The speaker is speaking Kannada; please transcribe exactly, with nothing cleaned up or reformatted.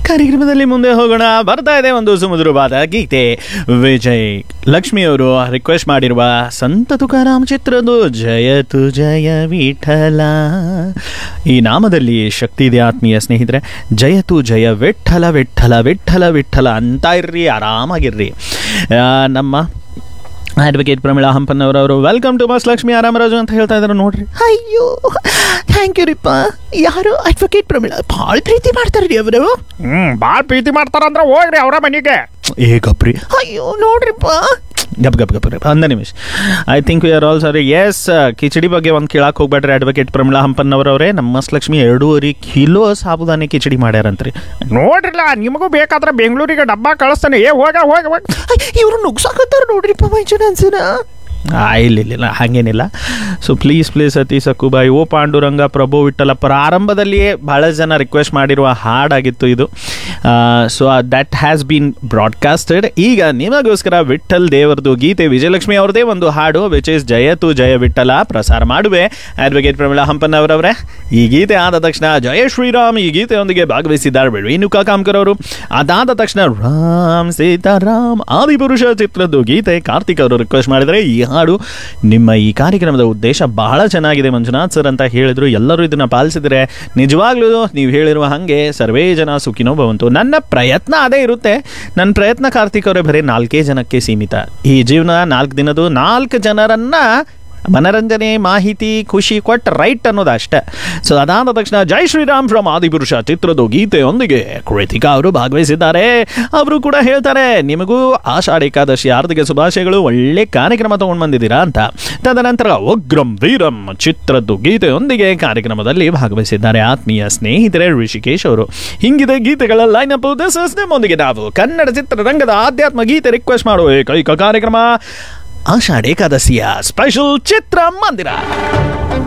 ಕಾರ್ಯಕ್ರಮದಲ್ಲಿ ಮುಂದೆ ಹೋಗೋಣ. ಬರ್ತಾ ಇದೆ ಒಂದು ಸುಮಧುರವಾದ ಗೀತೆ. ವಿಜಯ್ ಲಕ್ಷ್ಮಿಯವರು ರಿಕ್ವೆಸ್ಟ್ ಮಾಡಿರುವ ಸಂತ ತುಕಾರಾಮ್ ಚಿತ್ರದ ಜಯತು ಜಯ ವಿಠಲ. ಈ ನಾಮದಲ್ಲಿ ಶಕ್ತಿ ಇದೆ ಆತ್ಮೀಯ ಸ್ನೇಹಿತರೆ. ಜಯತು ಜಯ ವಿಠಲ ವಿಠಲ ವಿಠಲ ವಿಠಲ ಅಂತ ಇರ್ರಿ, ಆರಾಮಾಗಿರ್ರಿ. ನಮ್ಮ advocate Pramila ಹಂಪನ್ನವರವರು welcome to bus Lakshmi ಆರಾಮರಾಜು ಅಂತ ಹೇಳ್ತಾ ಇದ್ದಾರೆ ನೋಡ್ರಿ. ಅಯ್ಯೋ ಥ್ಯಾಂಕ್ ಯು ರೀಪ್ಪ. ಯಾರು ಅಡ್ವೊಕೇಟ್ ಪ್ರಮೀಳಾ ಭಾಳ ಪ್ರೀತಿ ಮಾಡ್ತಾರ್ರಿ ಅವರು. ಹ್ಞೂ ಭಾಳ ಪ್ರೀತಿ ಮಾಡ್ತಾರಂದ್ರೆ ಹೋಗ್ರಿ ಅವರ ಮನೆಗೆ. ಏ ಗಪ್ರಿ. ಅಯ್ಯೋ ನೋಡ್ರಿಪ್ಪ ಗಪ್ ಗಪ್ ಗಪ್ ಗಪ್ ಒಂದು ನಿಮಿಷ. I think we are all sorry. S, khichdi ಬಗ್ಗೆ ಒಂದು ಕೇಳಕ್ಕೆ ಹೋಗ್ಬೇಡ್ರಿ ಅಡ್ವೊಕೇಟ್ ಪ್ರಮೀಳಾ ಹಂಪನ್ನವರವರೇ. ನಮ್ಮ ಮಸ್ ಲಕ್ಷ್ಮಿ ಎರಡೂವರೆ ಕಿಲೋ ಸಾಬುದಾನಿ ಕಿಚಡಿ ಮಾಡ್ಯಾರಂತ್ರಿ. ನೋಡ್ರಿಲ್ಲ, ನಿಮಗೂ ಬೇಕಾದ್ರೆ ಬೆಂಗಳೂರಿಗೆ ಡಬ್ಬ ಕಳಿಸ್ತಾನೆ. ಏ ಹೋಗ ಹೋಗ ಇವರು ನುಗ್ಸಾಕತ್ತಾರ ನೋಡ್ರಿಪ್ಪ ಮೈಚೂರನ್ಸಿನ. ಇಲ್ಲ ಇಲ್ಲ ಹಾಗೇನಿಲ್ಲ. ಸೊ ಪ್ಲೀಸ್ ಪ್ಲೀಸ್ ಅತಿ ಸಕ್ಕುಬಾಯಿ ಓ ಪಾಂಡುರಂಗ ಪ್ರಭು ವಿಠಲ ಪ್ರಾರಂಭದಲ್ಲಿಯೇ ಭಾಳ ಜನ ರಿಕ್ವೆಸ್ಟ್ ಮಾಡಿರುವ ಹಾಡಾಗಿತ್ತು ಇದು. So that has been ಬ್ರಾಡ್ಕಾಸ್ಟೆಡ್. ಈಗ ನಿಮಗೋಸ್ಕರ ವಿಠಲ್ ದೇವರದು ಗೀತೆ, ವಿಜಯಲಕ್ಷ್ಮಿ ಅವ್ರದೇ ಒಂದು ಹಾಡು ವಿಚ್ ಇಸ್ ಜಯತು ಜಯ ವಿಠಲ ಪ್ರಸಾರ ಮಾಡುವೆ ಅಡ್ವೊಕೇಟ್ ಪ್ರಮೀಳಾ ಹಂಪನ್ನವರವರೇ. ಈ ಗೀತೆ ಆದ ತಕ್ಷಣ ಜಯ ಶ್ರೀರಾಮ್ ಈ ಗೀತೆಯೊಂದಿಗೆ ಭಾಗವಹಿಸಿದ್ದಾರೆ ರೇಣುಕಾ ಕಾಮ್ಕರ್ ಅವರು. ಅದಾದ ತಕ್ಷಣ ರಾಮ್ ಸೀತಾರಾಮ್ ಆದಿಪುರುಷ ಚಿತ್ರದ ಗೀತೆ ಕಾರ್ತಿಕ್ ಅವರು ರಿಕ್ವೆಸ್ಟ್ ಮಾಡಿದರೆ. ಈ ಹಾಡು ನಿಮ್ಮ ಈ ಕಾರ್ಯಕ್ರಮದ ಉದ್ದೇಶ ಬಹಳ ಚೆನ್ನಾಗಿದೆ ಮಂಜುನಾಥ್ ಸರ್ ಅಂತ ಹೇಳಿದ್ರು. ಎಲ್ಲರೂ ಇದನ್ನು ಪಾಲಿಸಿದರೆ ನಿಜವಾಗ್ಲೂ ನೀವು ಹೇಳಿರುವ ಹಾಗೆ ಸರ್ವೇ ಜನ ಸುಖಿನೋ ಭವಂತು. ನನ್ನ ಪ್ರಯತ್ನ ಅದೇ ಇರುತ್ತೆ. ನನ್ನ ಪ್ರಯತ್ನ ಕಾರ್ತಿಕ್ ಅವರೇ ಬರೀ ನಾಲ್ಕೇ ಜನಕ್ಕೆ ಸೀಮಿತ. ಈ ಜೀವನ ನಾಲ್ಕು ದಿನದ್ದು ನಾಲ್ಕು ಜನರನ್ನ ಮನರಂಜನೆ ಮಾಹಿತಿ ಖುಷಿ ಕೊಟ್ಟು ರೈಟ್ ಅನ್ನೋದು ಅಷ್ಟೇ. ಸೊ ಅದಾದ ತಕ್ಷಣ ಜೈ ಶ್ರೀರಾಮ್ ಫ್ರಮ್ ಆದಿಪುರುಷ ಚಿತ್ರದ ಗೀತೆಯೊಂದಿಗೆ ಕೃತಿಕಾ ಅವರು ಭಾಗವಹಿಸಿದ್ದಾರೆ. ಅವರು ಕೂಡ ಹೇಳ್ತಾರೆ ನಿಮಗೂ ಆಷಾಢ ಏಕಾದಶಿ ಹಾರ್ದಿಕ ಶುಭಾಶಯಗಳು, ಒಳ್ಳೆ ಕಾರ್ಯಕ್ರಮ ತೊಗೊಂಡು ಬಂದಿದ್ದೀರಾ ಅಂತ. ತದನಂತರ ಉಗ್ರಂ ವೀರಂ ಚಿತ್ರದ ಗೀತೆಯೊಂದಿಗೆ ಕಾರ್ಯಕ್ರಮದಲ್ಲಿ ಭಾಗವಹಿಸಿದ್ದಾರೆ ಆತ್ಮೀಯ ಸ್ನೇಹಿತರೆ ಋಷಿಕೇಶ್ ಅವರು. ಹಿಂಗಿದೆ ಗೀತೆಗಳ ಲೈನಪ್. ದಿಸ್ ಇಸ್ ನಿಮ್ಮೊಂದಿಗೆ ನಾವು ಕನ್ನಡ ಚಿತ್ರರಂಗದ ಆಧ್ಯಾತ್ಮ ಗೀತೆ ರಿಕ್ವೆಸ್ಟ್ ಮಾಡುವ ಏಕೈಕ ಕಾರ್ಯಕ್ರಮ ಆಷಾಢ ಏಕಾದಶಿಯ ಸ್ಪೆಷಲ್ ಚಿತ್ರ ಮಂದಿರ.